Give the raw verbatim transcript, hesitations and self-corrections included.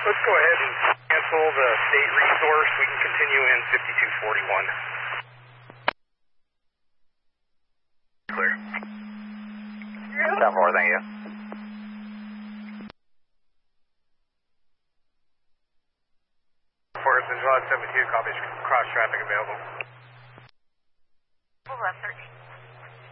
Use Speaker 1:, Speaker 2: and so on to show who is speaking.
Speaker 1: Let's go ahead and cancel the state resource. We can continue in fifty-two forty-one. Clear.
Speaker 2: ten four, thank you.
Speaker 1: Forest and July seventy-two, copies cross traffic available.
Speaker 3: eleven thirteen.